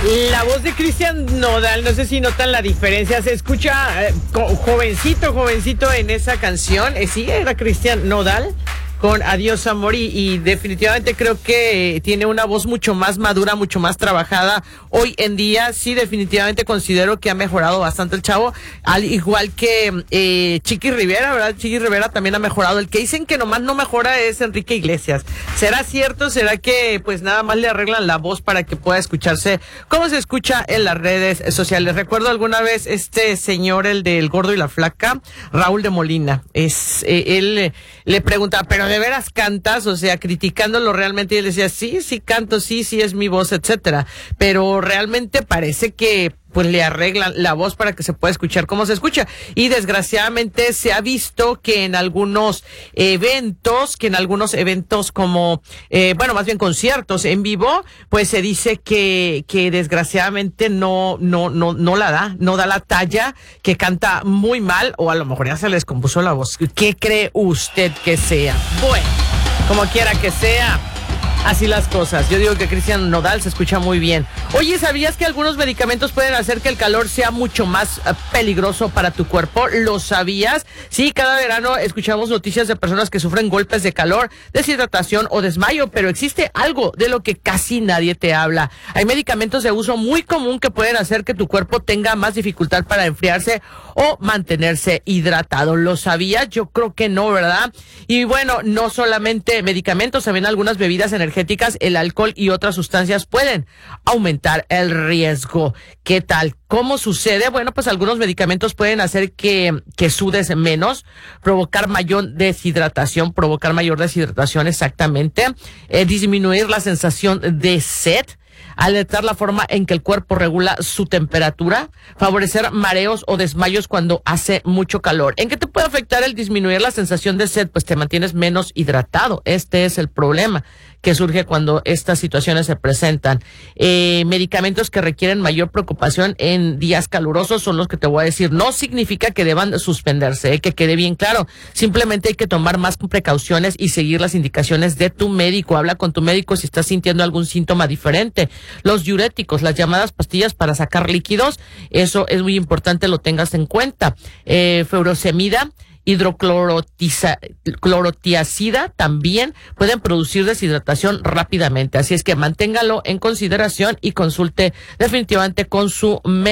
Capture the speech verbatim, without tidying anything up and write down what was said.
La voz de Cristian Nodal, no sé si notan la diferencia, se escucha eh, jovencito, jovencito en esa canción, eh, sí, era Cristian Nodal con Adiós Amor y, y definitivamente creo que eh, tiene una voz mucho más madura, mucho más trabajada hoy en día. Sí, definitivamente considero que ha mejorado bastante el chavo, al igual que eh, Chiqui Rivera, ¿verdad? Chiqui Rivera también ha mejorado. El que dicen que nomás no mejora es Enrique Iglesias. ¿Será cierto? ¿Será que pues nada más le arreglan la voz para que pueda escucharse como se escucha en las redes sociales? Recuerdo alguna vez este señor, el del Gordo y la Flaca, Raúl de Molina, es eh, él eh, le preguntaba, pero ¿de veras cantas? O sea, criticándolo realmente, y él decía, sí, sí canto, sí, sí es mi voz, etcétera. Pero realmente parece que pues le arreglan la voz para que se pueda escuchar como se escucha. Y desgraciadamente se ha visto que en algunos eventos, que en algunos eventos como, eh, bueno, más bien conciertos en vivo, pues se dice que, que desgraciadamente no, no, no, no la da, no da la talla, que canta muy mal, o a lo mejor ya se le descompuso la voz. ¿Qué cree usted que sea? Bueno, como quiera que sea, así las cosas. Yo digo que Cristian Nodal se escucha muy bien. Oye, ¿sabías que algunos medicamentos pueden hacer que el calor sea mucho más uh, peligroso para tu cuerpo? ¿Lo sabías? Sí, cada verano escuchamos noticias de personas que sufren golpes de calor, deshidratación o desmayo, pero existe algo de lo que casi nadie te habla. Hay medicamentos de uso muy común que pueden hacer que tu cuerpo tenga más dificultad para enfriarse o mantenerse hidratado. ¿Lo sabías? Yo creo que no, ¿verdad? Y bueno, no solamente medicamentos, también algunas bebidas energéticas, el alcohol y otras sustancias pueden aumentar el riesgo. ¿Qué tal? ¿Cómo sucede? Bueno, pues algunos medicamentos pueden hacer que, que sudes menos, provocar mayor deshidratación, provocar mayor deshidratación exactamente, eh, disminuir la sensación de sed, alertar la forma en que el cuerpo regula su temperatura, favorecer mareos o desmayos cuando hace mucho calor. ¿En qué te puede afectar el disminuir la sensación de sed? Pues te mantienes menos hidratado. Este es el problema que surge cuando estas situaciones se presentan. Eh, medicamentos que requieren mayor preocupación en días calurosos son los que te voy a decir. No significa que deban suspenderse, eh, que quede bien claro. Simplemente hay que tomar más precauciones y seguir las indicaciones de tu médico. Habla con tu médico si estás sintiendo algún síntoma diferente. Los diuréticos, las llamadas pastillas para sacar líquidos, eso es muy importante, lo tengas en cuenta. Eh, furosemida, hidroclorotiazida también pueden producir deshidratación rápidamente. Así es que manténgalo en consideración y consulte definitivamente con su médico.